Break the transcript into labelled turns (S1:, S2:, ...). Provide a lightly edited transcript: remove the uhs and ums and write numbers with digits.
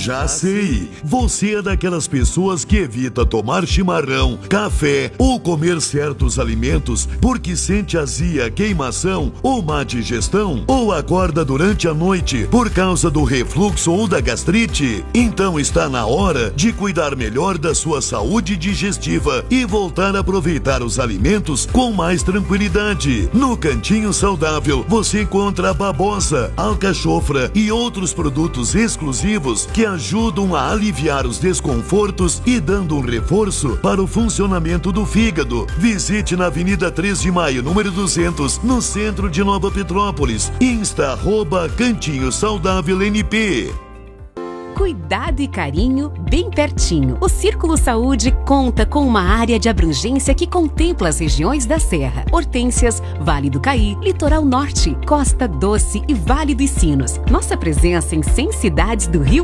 S1: Já sei, você é daquelas pessoas que evita tomar chimarrão, café ou comer certos alimentos porque sente azia, queimação ou má digestão, ou acorda durante a noite por causa do refluxo ou da gastrite. Então está na hora de cuidar melhor da sua saúde digestiva e voltar a aproveitar os alimentos com mais tranquilidade. No Cantinho Saudável você encontra a babosa, alcachofra e outros produtos exclusivos que ajudam a aliviar os desconfortos e dando um reforço para o funcionamento do fígado. Visite na Avenida 3 de Maio, número 200, no centro de Nova Petrópolis. Insta @Cantinho Saudável NP.
S2: Cuidado e carinho bem pertinho. O Círculo Saúde conta com uma área de abrangência que contempla as regiões da Serra, Hortências, Vale do Caí, Litoral Norte, Costa Doce e Vale dos Sinos. Nossa presença em 100 cidades do Rio